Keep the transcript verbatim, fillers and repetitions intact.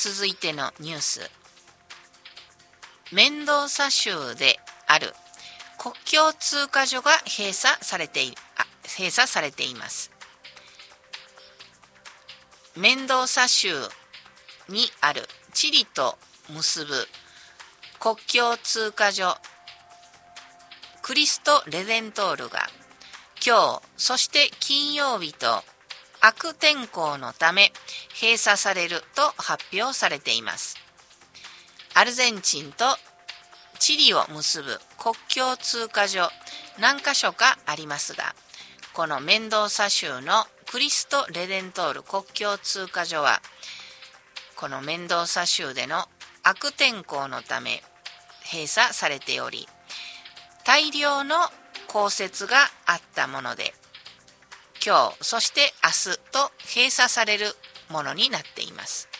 続いてのニュース。メンドーサ州である国境通過所が閉鎖されてい、あ、閉鎖されています。メンドーサ州にあるチリと結ぶ国境通過所クリスト・レデントールが今日、そして金曜日と悪天候のため閉鎖されると発表されています。アルゼンチンとチリを結ぶ国境通過所何か所かありますが、このメンドーサ州のクリスト・レデントール国境通過所はこのメンドーサ州での悪天候のため閉鎖されており、大量の降雪があったもので、今日そして明日と閉鎖されるものになっています。